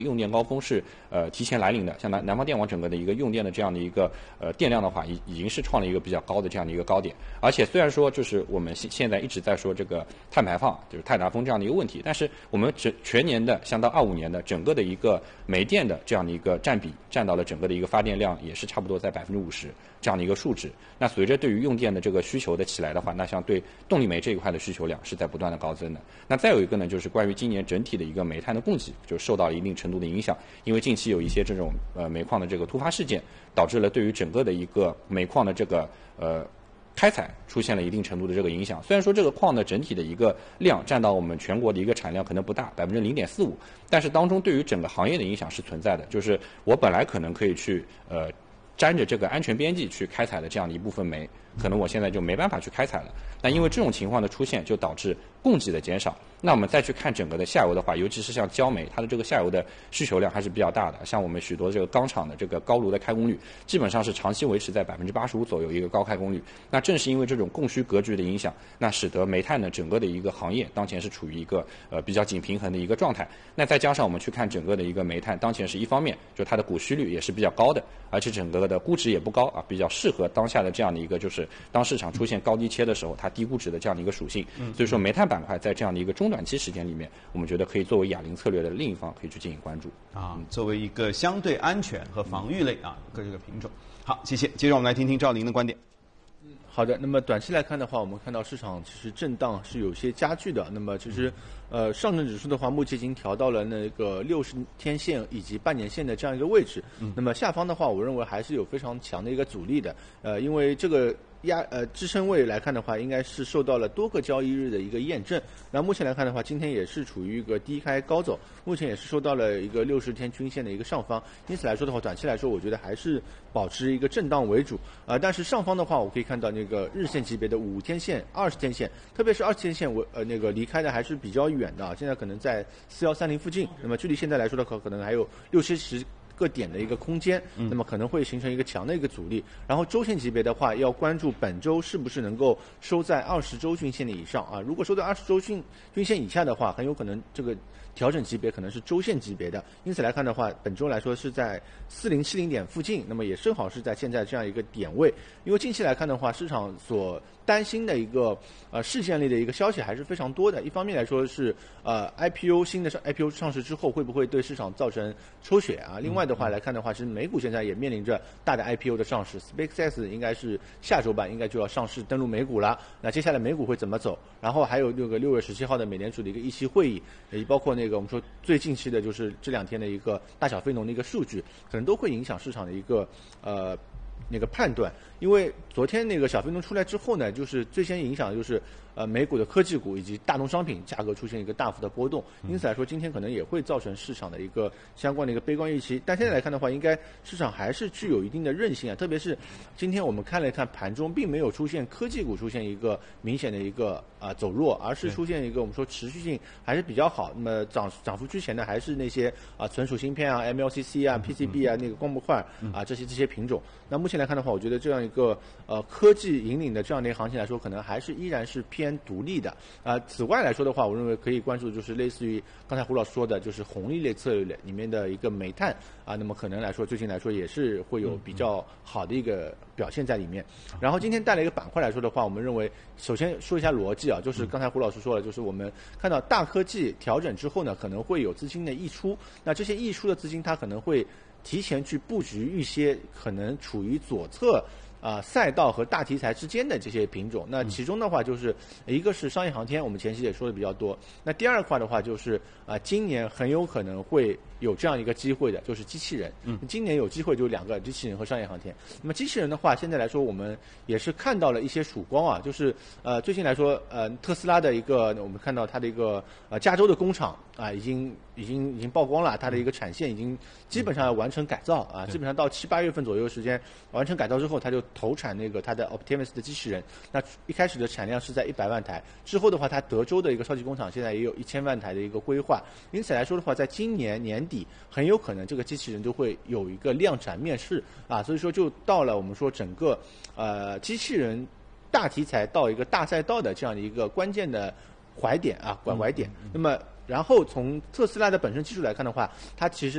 用电高峰是提前来临的，像南方电网整个的一个用电的这样的一个电量的话，已经是创了一个比较高的这样的一个高点。而且虽然说就是我们现在一直在说这个碳排放，就是碳达峰这样的一个问题，但是我们全年的像到25年的整个的一个煤电的这样的一个占比，占到了整个的一个发电量也是差不多在50%这样的一个数值。那随着对于用电的这个需求的起来的话，那像对动力煤这一块的需求量是在不断的高增的。那再有一个呢，就是关于今年整体的一个煤炭的供给就受到了一定程度的影响，因为近期有一些这种煤矿的这个突发事件，导致了对于整个的一个煤矿的这个开采出现了一定程度的这个影响。虽然说这个矿的整体的一个量占到我们全国的一个产量可能不大，0.45%，但是当中对于整个行业的影响是存在的。就是我本来可能可以去沾着这个安全边际去开采的这样的一部分煤，可能我现在就没办法去开采了。那因为这种情况的出现，就导致供给的减少。那我们再去看整个的下游的话，尤其是像焦煤，它的这个下游的需求量还是比较大的。像我们许多这个钢厂的这个高炉的开工率，基本上是长期维持在85%左右一个高开工率。那正是因为这种供需格局的影响，那使得煤炭呢整个的一个行业当前是处于一个比较紧平衡的一个状态。那再加上我们去看整个的一个煤炭，当前是一方面，就它的股息率也是比较高的，而且整个的估值也不高啊，比较适合当下的这样的一个就是当市场出现高低切的时候，它低估值的这样的一个属性。所以说煤炭板块在这样的一个中短期时间里面，我们觉得可以作为哑铃策略的另一方可以去进行关注作为一个相对安全和防御类各这个品种。好，谢谢。接着我们来听听赵林的观点。 好的，那么短期来看的话，我们看到市场其实震荡是有些加剧的。那么其实上证指数的话，目前已经调到了那个60天线以及半年线的这样一个位置。那么下方的话，我认为还是有非常强的一个阻力的。因为这个支撑位来看的话，应该是受到了多个交易日的一个验证。那目前来看的话，今天也是处于一个低开高走，目前也是受到了一个60天均线的一个上方。因此来说的话，短期来说，我觉得还是保持一个震荡为主。但是上方的话，我可以看到那个日线级别的5天线、20天线，特别是20天线，那个离开的还是比较远的，现在可能在4130附近。那么距离现在来说的话，可能还有60个点的一个空间，那么可能会形成一个强的一个阻力。然后周线级别的话，要关注本周是不是能够收在20周均线的以上如果收在20周均线以下的话，很有可能这个调整级别可能是周线级别的。因此来看的话，本周来说是在4070点附近，那么也正好是在现在这样一个点位。因为近期来看的话，市场所担心的一个事件类的一个消息还是非常多的。一方面来说是IPO 新的IPO 上市之后会不会对市场造成抽血另外的话来看的话，其实美股现在也面临着大的 IPO 的上市 ，SpaceX 应该是下周吧，应该就要上市登陆美股了。那接下来美股会怎么走？然后还有6月17号的美联储的一个议息会议，也包括那个我们说最近期的就是这2天的一个大小非农的一个数据，可能都会影响市场的一个那个判断。因为昨天那个小非农出来之后呢，就是最先影响的就是美股的科技股以及大宗商品价格出现一个大幅的波动，因此来说今天可能也会造成市场的一个相关的一个悲观预期。但现在来看的话，应该市场还是具有一定的韧性特别是今天我们看了一看盘中，并没有出现科技股出现一个明显的一个走弱，而是出现一个我们说持续性还是比较好。那么涨幅居前的还是那些存储芯片MLCC PCB那个光模块这些品种。那目前来看的话，我觉得这样一个科技引领的这样的一个行情来说，可能还是依然是偏独立的。此外来说的话，我认为可以关注的就是类似于刚才胡老师说的，就是红利类策略里面的一个煤炭那么可能来说最近来说也是会有比较好的一个表现在里面。然后今天带来一个板块来说的话，我们认为首先说一下逻辑就是刚才胡老师说了，就是我们看到大科技调整之后呢，可能会有资金的溢出，那这些溢出的资金它可能会提前去布局一些可能处于左侧赛道和大题材之间的这些品种。那其中的话就是一个是商业航天，我们前期也说的比较多。那第二块的话就是今年很有可能会有这样一个机会的，就是机器人。今年有机会就2个，机器人和商业航天。那么机器人的话，现在来说我们也是看到了一些曙光就是最近来说特斯拉的一个我们看到它的一个加州的工厂已经曝光了，它的一个产线已经基本上要完成改造基本上到7、8月份左右时间完成改造之后，它就投产那个它的 Optimus 的机器人。那一开始的产量是在100万台，之后的话它德州的一个超级工厂现在也有1000万台的一个规划。因此来说的话，在今年年底很有可能这个机器人就会有一个量产面世所以说就到了我们说整个机器人大题材到一个大赛道的这样的一个关键的拐点拐点。那么然后从特斯拉的本身技术来看的话，它其实